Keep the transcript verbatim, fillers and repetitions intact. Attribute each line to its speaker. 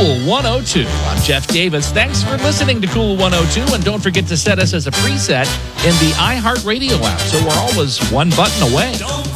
Speaker 1: Cool one oh two. I'm Jeff Davis. Thanks for listening to Cool one oh two, and don't forget to set us as a preset in the iHeartRadio app, so we're always one button away.